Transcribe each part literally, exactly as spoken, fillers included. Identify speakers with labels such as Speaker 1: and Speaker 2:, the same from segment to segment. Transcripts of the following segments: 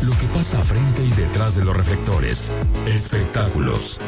Speaker 1: Lo que pasa frente y detrás de los reflectores. Espectáculos.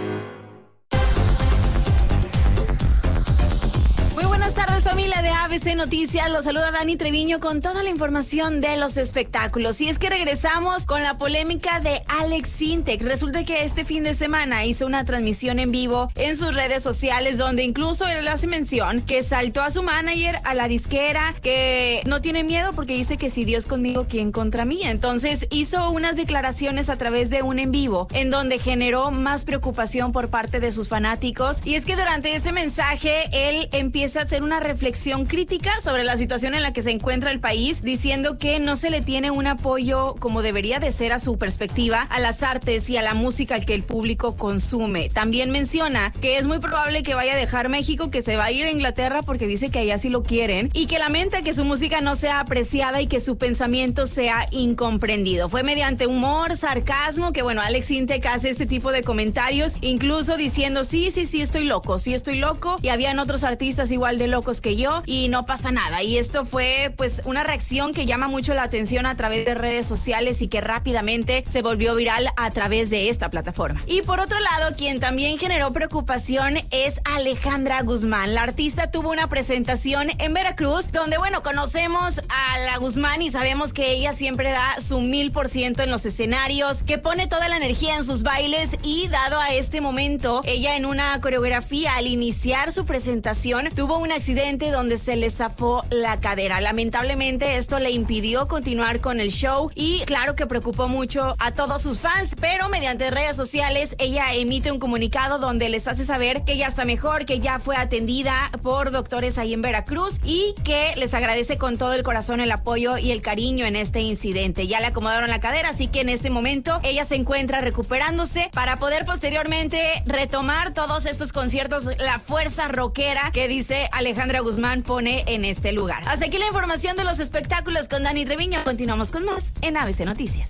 Speaker 2: Familia de A B C Noticias, los saluda Dani Treviño con toda la información de los espectáculos. Y es que regresamos con la polémica de Alex Sintek. Resulta que este fin de semana hizo una transmisión en vivo en sus redes sociales donde incluso él hace mención que saltó a su manager, a la disquera, que no tiene miedo porque dice que si Dios conmigo, ¿quién contra mí? Entonces hizo unas declaraciones a través de un en vivo en donde generó más preocupación por parte de sus fanáticos. Y es que durante este mensaje él empieza a hacer una reflexión crítica sobre la situación en la que se encuentra el país, diciendo que no se le tiene un apoyo como debería de ser a su perspectiva a las artes y a la música que el público consume. También menciona que es muy probable que vaya a dejar México, que se va a ir a Inglaterra porque dice que allá sí lo quieren, y que lamenta que su música no sea apreciada y que su pensamiento sea incomprendido. Fue mediante humor, sarcasmo, que bueno, Alex Sintek hace este tipo de comentarios, incluso diciendo sí, sí, sí estoy loco, sí estoy loco, y habían otros artistas igual de locos que yo y no pasa nada. Y esto fue pues una reacción que llama mucho la atención a través de redes sociales y que rápidamente se volvió viral a través de esta plataforma. Y por otro lado, quien también generó preocupación es Alejandra Guzmán. La artista tuvo una presentación en Veracruz donde bueno, conocemos a la Guzmán y sabemos que ella siempre da su mil por ciento en los escenarios, que pone toda la energía en sus bailes, y dado a este momento, ella en una coreografía al iniciar su presentación tuvo un accidente donde se le zafó la cadera. Lamentablemente esto le impidió continuar con el show y claro que preocupó mucho a todos sus fans, pero mediante redes sociales ella emite un comunicado donde les hace saber que ya está mejor, que ya fue atendida por doctores ahí en Veracruz y que les agradece con todo el corazón el apoyo y el cariño en este incidente. Ya le acomodaron la cadera, así que en este momento ella se encuentra recuperándose para poder posteriormente retomar todos estos conciertos, la fuerza rockera que dice Alejandra Guzmán pone en este lugar. Hasta aquí la información de los espectáculos con Dani Treviño. Continuamos con más en A B C Noticias.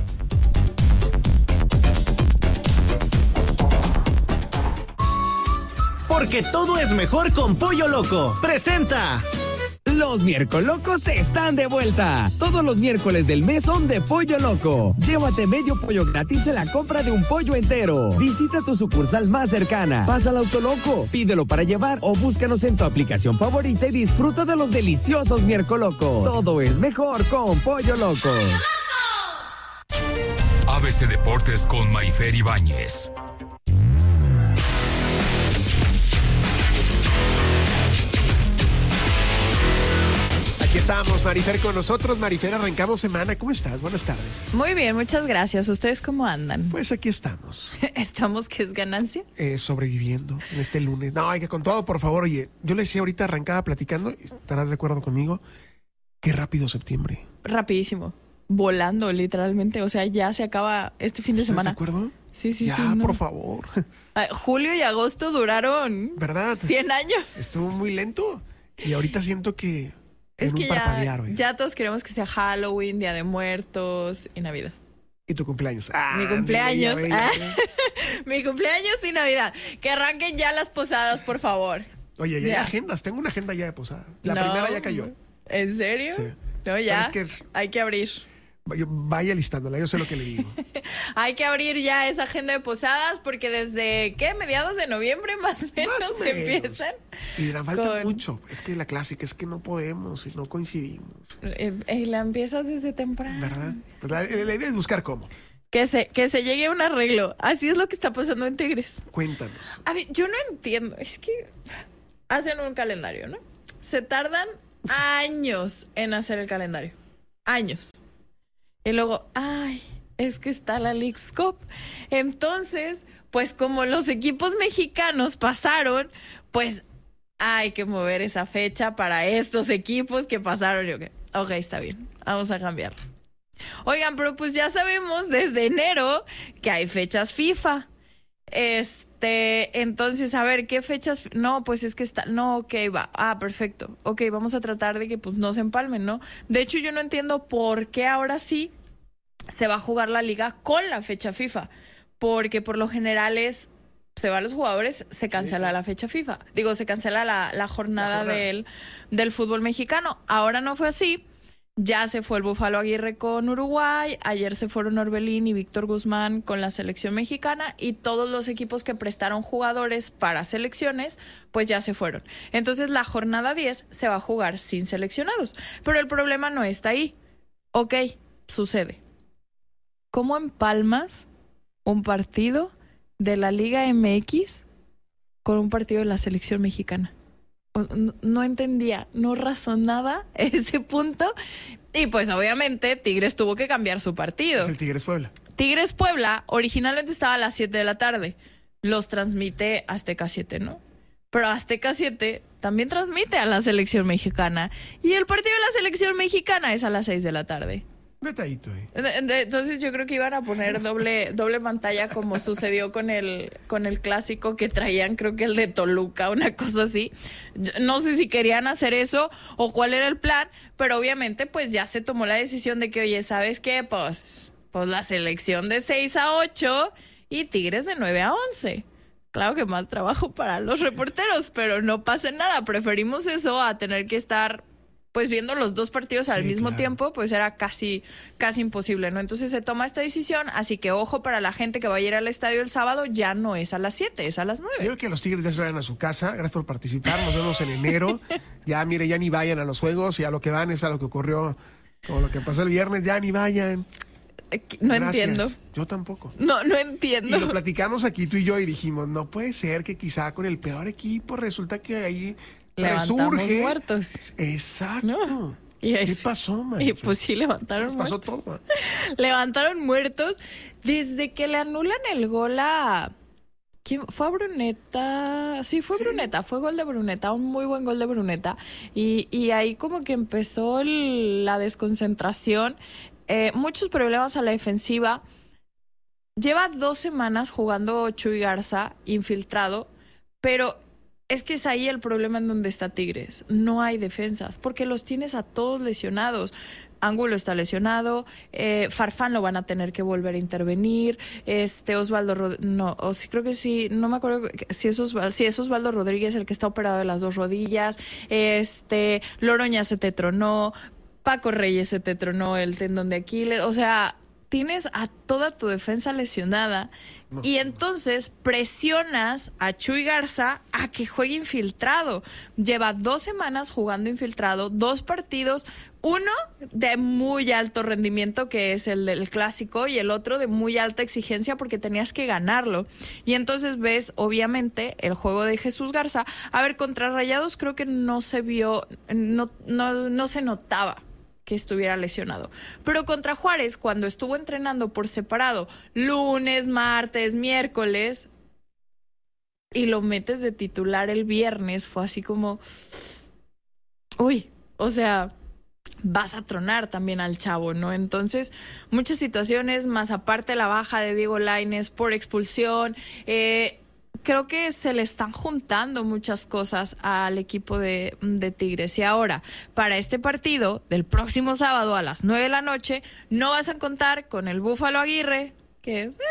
Speaker 3: Porque todo es mejor con Pollo Loco. Presenta.
Speaker 4: Los Miércolocos están de vuelta. Todos los miércoles del mes son de Pollo Loco. Llévate medio pollo gratis en la compra de un pollo entero. Visita tu sucursal más cercana. Pasa al Autoloco, pídelo para llevar o búscanos en tu aplicación favorita y disfruta de los deliciosos Miércolocos. Todo es mejor con Pollo Loco.
Speaker 1: A B C Deportes con Marifer Ibáñez.
Speaker 5: Aquí estamos, Marifer, con nosotros. Marifer, arrancamos semana. ¿Cómo estás? Buenas tardes.
Speaker 6: Muy bien, muchas gracias. ¿Ustedes cómo andan?
Speaker 5: Pues aquí estamos.
Speaker 6: ¿Estamos que es ganancia?
Speaker 5: Eh, sobreviviendo en este lunes. No, hay que con todo, por favor. Oye, yo le decía ahorita, arrancaba platicando, estarás de acuerdo conmigo, qué rápido septiembre.
Speaker 6: Rapidísimo. Volando, literalmente. O sea, ya se acaba este fin de semana.
Speaker 5: ¿Estás de acuerdo?
Speaker 6: Sí, sí,
Speaker 5: ya,
Speaker 6: sí. No.
Speaker 5: por favor.
Speaker 6: Ah, julio y agosto duraron...
Speaker 5: ¿Verdad?
Speaker 6: cien años.
Speaker 5: Estuvo muy lento. Y ahorita siento que...
Speaker 6: Es
Speaker 5: en
Speaker 6: que
Speaker 5: un
Speaker 6: ya,
Speaker 5: parpadear,
Speaker 6: ya todos queremos que sea Halloween, Día de Muertos y Navidad.
Speaker 5: ¿Y tu cumpleaños? Ah,
Speaker 6: Mi cumpleaños.
Speaker 5: Bella, bella,
Speaker 6: Ah.
Speaker 5: bella.
Speaker 6: Mi cumpleaños y Navidad. Que arranquen ya las posadas, por favor.
Speaker 5: Oye, ya,
Speaker 6: Ya.
Speaker 5: hay agendas. Tengo una agenda ya de posada. La
Speaker 6: No.
Speaker 5: primera ya cayó.
Speaker 6: ¿En serio?
Speaker 5: Sí.
Speaker 6: No, ya.
Speaker 5: Pero es que-
Speaker 6: Hay que abrir.
Speaker 5: Yo- Vaya listándola, yo sé lo que le digo.
Speaker 6: Hay que abrir ya esa agenda de posadas porque desde, ¿qué? Mediados de noviembre más o menos
Speaker 5: Más o menos.
Speaker 6: empiezan.
Speaker 5: Y dirán, falta
Speaker 6: Con-
Speaker 5: mucho. Es que la clásica es que no podemos y no coincidimos.
Speaker 6: Eh, eh, la empiezas desde temprano.
Speaker 5: ¿Verdad? Pues la, la idea es buscar cómo.
Speaker 6: Que se, que se llegue a un arreglo. Así es lo que está pasando en Tigres.
Speaker 5: Cuéntanos.
Speaker 6: A ver, yo no entiendo. Es que hacen un calendario, ¿no? Se tardan años en hacer el calendario. Años. Y luego, ay, es que está la Leagues Cup. Entonces, pues como los equipos mexicanos pasaron, pues hay que mover esa fecha para estos equipos que pasaron. Yo, okay, ok, está bien, vamos a cambiarlo. Oigan, pero pues ya sabemos desde enero que hay fechas FIFA. Este, entonces, a ver, ¿qué fechas? No, pues es que está, no, ok, va, ah, perfecto. Ok, vamos a tratar de que pues no se empalmen, ¿no? De hecho, yo no entiendo por qué ahora sí se va a jugar la liga con la fecha FIFA. Porque por lo general es, se van los jugadores, se cancela sí. la fecha FIFA. Digo, se cancela la, la jornada, la jornada. Del, del fútbol mexicano. Ahora no fue así. Ya se fue el Búfalo Aguirre con Uruguay, ayer se fueron Orbelín y Víctor Guzmán con la selección mexicana y todos los equipos que prestaron jugadores para selecciones, pues ya se fueron. Entonces la jornada diez se va a jugar sin seleccionados, pero el problema no está ahí. Ok, sucede. ¿Cómo empalmas un partido de la Liga M X con un partido de la selección mexicana? No, no entendía, no razonaba ese punto. Y pues obviamente Tigres tuvo que cambiar su partido.
Speaker 5: Es el Tigres Puebla.
Speaker 6: Tigres Puebla originalmente estaba a las siete de la tarde. Los transmite Azteca siete, ¿no? Pero Azteca siete también transmite a la selección mexicana. Y el partido de la selección mexicana es a las seis de la tarde.
Speaker 5: Detallito ahí.
Speaker 6: Entonces yo creo que iban a poner doble doble pantalla como sucedió con el con el clásico que traían, creo que el de Toluca, una cosa así. No sé si querían hacer eso o cuál era el plan, pero obviamente pues ya se tomó la decisión de que, oye, ¿sabes qué? Pues, pues la selección de seis a ocho y Tigres de nueve a once. Claro que más trabajo para los reporteros, pero no pasa nada. Preferimos eso a tener que estar pues viendo los dos partidos al
Speaker 5: sí,
Speaker 6: mismo
Speaker 5: claro.
Speaker 6: tiempo, pues era casi, casi imposible, ¿no? Entonces se toma esta decisión, así que ojo para la gente que va a ir al estadio el sábado, ya no es a las siete, es a las nueve.
Speaker 5: Yo creo que los Tigres ya se vayan a su casa, gracias por participar, nos vemos en enero, ya mire, ya ni vayan a los juegos, y a lo que van es a lo que ocurrió, como lo que pasó el viernes, ya ni vayan.
Speaker 6: No
Speaker 5: Gracias.
Speaker 6: Entiendo.
Speaker 5: Yo tampoco.
Speaker 6: No, no entiendo.
Speaker 5: Y lo platicamos aquí tú y yo y dijimos, no puede ser que quizá con el peor equipo resulta que ahí
Speaker 6: levantamos
Speaker 5: resurge.
Speaker 6: muertos.
Speaker 5: Exacto.
Speaker 6: No. Y
Speaker 5: ¿Qué
Speaker 6: es,
Speaker 5: pasó, man?
Speaker 6: Y pues sí, levantaron
Speaker 5: Pasó
Speaker 6: muertos.
Speaker 5: todo.
Speaker 6: Levantaron muertos desde que le anulan el gol a... ¿Quién? ¿Fue a Bruneta? Sí, fue sí. Bruneta, fue gol de Bruneta, un muy buen gol de Bruneta. Y, y ahí como que empezó el, la desconcentración, eh, muchos problemas a la defensiva. Lleva dos semanas jugando Chuy Garza, infiltrado, pero es que es ahí el problema en donde está Tigres. No hay defensas, porque los tienes a todos lesionados. Ángulo está lesionado, eh, Farfán lo van a tener que volver a intervenir, este Osvaldo Rod- no, o sí, creo que sí, no me acuerdo si es Osvaldo, si es Osvaldo Rodríguez el que está operado de las dos rodillas, este Loroña se te tronó, Paco Reyes se te tronó el tendón de Aquiles, o sea, tienes a toda tu defensa lesionada. Y entonces presionas a Chuy Garza a que juegue infiltrado. Lleva dos semanas jugando infiltrado, dos partidos, uno de muy alto rendimiento, que es el del clásico, y el otro de muy alta exigencia porque tenías que ganarlo. Y entonces ves, obviamente, el juego de Jesús Garza. A ver, contra Rayados creo que no se vio, no, no, no se notaba que estuviera lesionado. Pero contra Juárez, cuando estuvo entrenando por separado, lunes, martes, miércoles, y lo metes de titular el viernes, fue así como, uy, o sea, vas a tronar también al chavo, ¿no? Entonces, muchas situaciones, más aparte la baja de Diego Lainez por expulsión, eh, creo que se le están juntando muchas cosas al equipo de, de Tigres. Y ahora, para este partido del próximo sábado a las nueve de la noche, no vas a contar con el Búfalo Aguirre, que... Eh,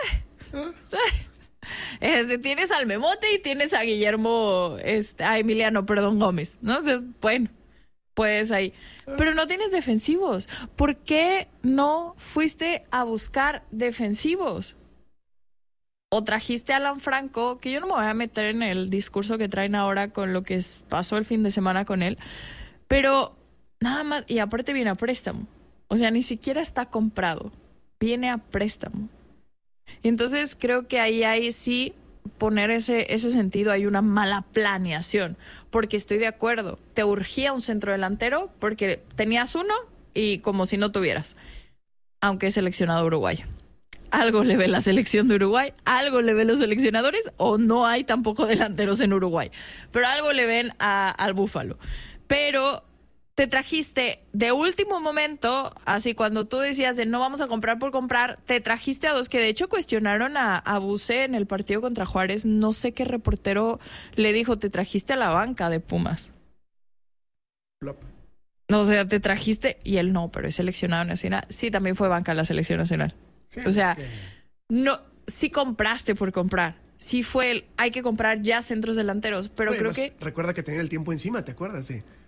Speaker 6: eh, este, tienes al Memote y tienes a Guillermo, este, a Emiliano, perdón, Gómez, ¿no? O sea, bueno, puedes ahí. Pero no tienes defensivos. ¿Por qué no fuiste a buscar defensivos? O trajiste a Alan Franco, que yo no me voy a meter en el discurso que traen ahora con lo que es, pasó el fin de semana con él, pero nada más, y aparte viene a préstamo. O sea, ni siquiera está comprado, viene a préstamo. Y entonces creo que ahí hay sí poner ese, ese sentido, hay una mala planeación, porque estoy de acuerdo, te urgía un centro delantero porque tenías uno y como si no tuvieras, aunque es seleccionado uruguayo. Algo le ve la selección de Uruguay, algo le ven los seleccionadores, o no hay tampoco delanteros en Uruguay, pero algo le ven a, al Búfalo. Pero te trajiste de último momento, así cuando tú decías de no vamos a comprar por comprar, te trajiste a dos que de hecho cuestionaron a, a Buse en el partido contra Juárez. No sé qué reportero le dijo, te trajiste a la banca de Pumas.
Speaker 5: Plop.
Speaker 6: O sea, te trajiste, y él no, pero es seleccionado nacional. Sí, también fue banca la selección nacional. Sí, o sea, es que... no, sí compraste por comprar. Sí fue el, hay que comprar ya centros delanteros, pero
Speaker 5: Oye,
Speaker 6: creo
Speaker 5: pues,
Speaker 6: que...
Speaker 5: Recuerda que tenía el tiempo encima, ¿te acuerdas? Sí.
Speaker 6: Uh-huh.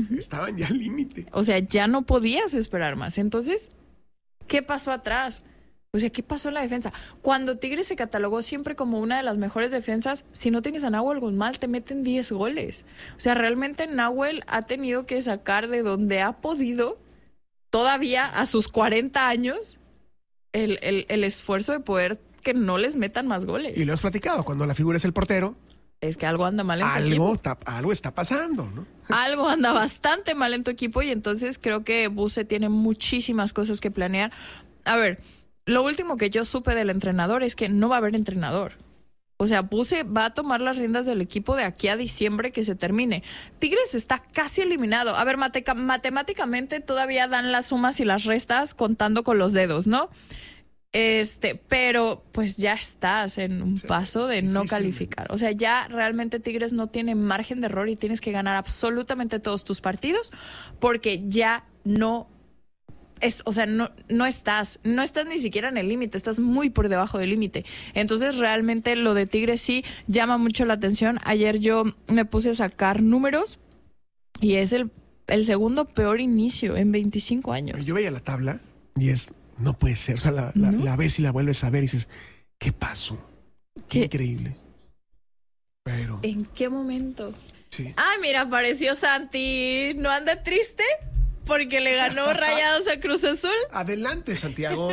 Speaker 6: Uh-huh.
Speaker 5: Estaban ya al límite.
Speaker 6: O sea, ya no podías esperar más. Entonces, ¿qué pasó atrás? O sea, ¿qué pasó en la defensa? Cuando Tigres se catalogó siempre como una de las mejores defensas, si no tienes a Nahuel Guzmán, te meten diez goles. O sea, realmente Nahuel ha tenido que sacar de donde ha podido, todavía a sus cuarenta años, el, el, el esfuerzo de poder que no les metan más goles.
Speaker 5: Y lo has platicado, cuando la figura es el portero,
Speaker 6: es que algo anda mal en tu
Speaker 5: algo,
Speaker 6: equipo.
Speaker 5: está, algo está pasando, ¿no?
Speaker 6: Algo anda bastante mal en tu equipo y entonces creo que Buse tiene muchísimas cosas que planear. A ver, lo último que yo supe del entrenador es que no va a haber entrenador. O sea, Buse va a tomar las riendas del equipo de aquí a diciembre que se termine. Tigres está casi eliminado. A ver, mate- matemáticamente todavía dan las sumas y las restas contando con los dedos, ¿no? Este, pero pues ya estás en un sí, paso de difícil. No calificar. O sea, ya realmente Tigres no tiene margen de error y tienes que ganar absolutamente todos tus partidos porque ya no es, o sea, no, no estás, no estás ni siquiera en el límite, estás muy por debajo del límite. Entonces, realmente lo de Tigres sí llama mucho la atención. Ayer yo me puse a sacar números y es el, el segundo peor inicio en veinticinco años.
Speaker 5: Yo veía la tabla y es, no puede ser, o sea, la, la, ¿no? la ves y la vuelves a ver y dices, ¿qué pasó? Qué, ¿Qué? Increíble. Pero...
Speaker 6: ¿En qué momento?
Speaker 5: Sí.
Speaker 6: Ay, mira, apareció Santi. ¿No anda triste? Porque le ganó Rayados a Cruz Azul.
Speaker 5: Adelante, Santiago.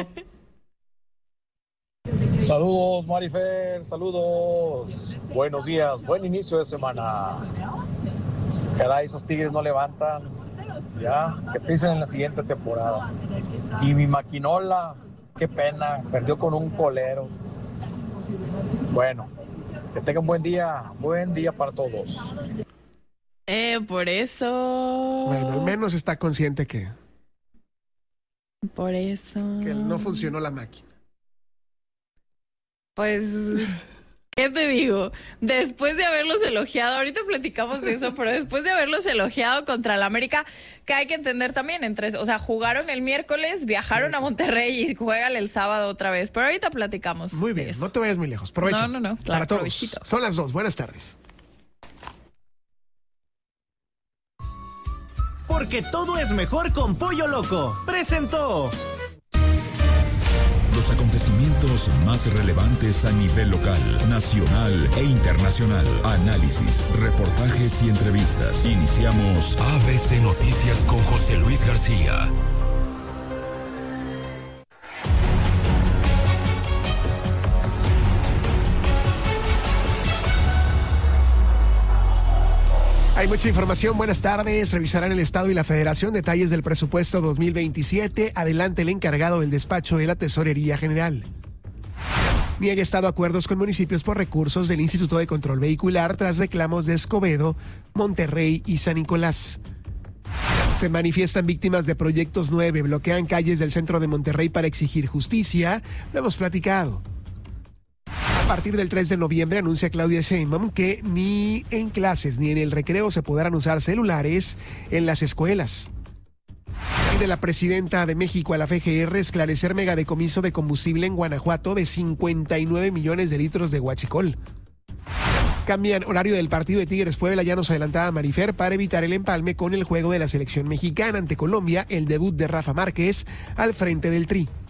Speaker 7: Saludos, Marifer, saludos. Buenos días, buen inicio de semana. Caray, esos Tigres no levantan. Ya, que piensen en la siguiente temporada. Y mi maquinola, qué pena, perdió con un colero. Bueno, que tengan buen día, buen día para todos.
Speaker 6: Eh, por eso.
Speaker 5: Bueno, al menos está consciente que...
Speaker 6: Por eso.
Speaker 5: Que no funcionó la máquina.
Speaker 6: Pues, ¿qué te digo? Después de haberlos elogiado, ahorita platicamos de eso, pero después de haberlos elogiado contra el América, que hay que entender también, entre, o sea, jugaron el miércoles, viajaron sí. a Monterrey y juegan el sábado otra vez, pero ahorita platicamos.
Speaker 5: Muy bien, no te vayas muy lejos, provecho.
Speaker 6: No, no, no, claro,
Speaker 5: para todos.
Speaker 6: Provechito.
Speaker 5: Son las dos, buenas tardes.
Speaker 3: Porque todo es mejor con Pollo Loco. Presentó.
Speaker 1: Los acontecimientos más relevantes a nivel local, nacional e internacional. Análisis, reportajes y entrevistas. Iniciamos A B C Noticias con José Luis García.
Speaker 5: Hay mucha información, buenas tardes. Revisarán el Estado y la Federación detalles del presupuesto dos mil veintisiete. Adelante el encargado del despacho de la Tesorería General. Niega Estado acuerdos con municipios por recursos del Instituto de Control Vehicular tras reclamos de Escobedo, Monterrey y San Nicolás. Se manifiestan víctimas de Proyectos nueve, bloquean calles del centro de Monterrey para exigir justicia. Lo hemos platicado. A partir del tres de noviembre anuncia Claudia Sheinbaum que ni en clases ni en el recreo se podrán usar celulares en las escuelas. Pide la presidenta de México a la F G R esclarecer megadecomiso de combustible en Guanajuato de cincuenta y nueve millones de litros de huachicol. Cambian horario del partido de Tigres Puebla, ya nos adelantaba Marifer, para evitar el empalme con el juego de la selección mexicana ante Colombia, el debut de Rafa Márquez al frente del Tri.